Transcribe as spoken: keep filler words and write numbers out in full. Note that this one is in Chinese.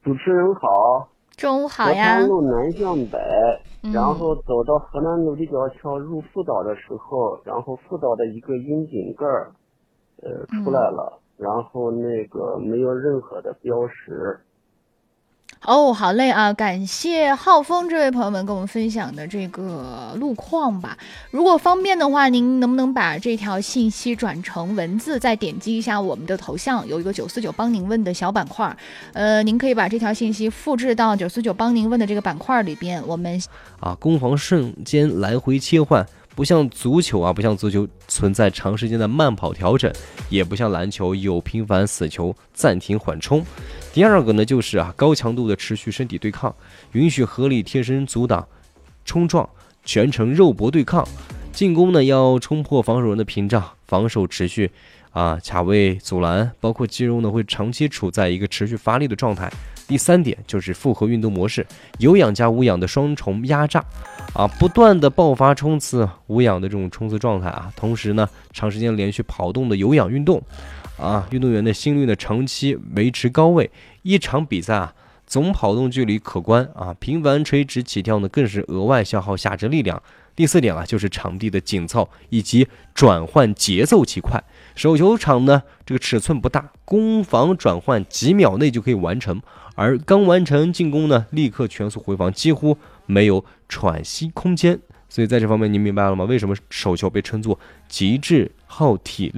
主持人好。 中午好河呀。 滩路南向北， 嗯然后走到河南路立交桥入富岛的时候，然后富岛的一个窨井盖儿，呃，出来了，然后那个没有任何的标识。 哦，好嘞啊！感谢浩峰这位朋友们跟我们分享的这个路况吧。如果方便的话，您能不能把这条信息转成文字，再点击一下我们的头像，有一个九四九帮您问的小板块。呃，您可以把这条信息复制到九四九帮您问的这个板块里边。我们啊，攻防瞬间来回切换。不像足球啊，不像足球存在长时间的慢跑调整，也不像篮球有频繁死球暂停缓冲。第二个呢，就是啊高强度的持续身体对抗，允许合理贴身阻挡、冲撞，全程肉搏对抗。进攻呢要冲破防守人的屏障，防守持续啊卡位阻拦，包括肌肉呢会长期处在一个持续发力的状态。第三点就是复合运动模式，有氧加无氧的双重压榨啊，不断的爆发冲刺，无氧的这种冲刺状态啊，同时呢长时间连续跑动的有氧运动啊，运动员的心率呢长期维持高位，一场比赛啊总跑动距离可观啊，频繁垂直起跳呢更是额外消耗下肢力量。第四点啊，就是场地的紧凑以及转换节奏极快。手球场呢，这个尺寸不大，攻防转换几秒内就可以完成，而刚完成进攻呢，立刻全速回防，几乎没有喘息空间。所以在这方面，您明白了吗？为什么手球被称作极致耗体力？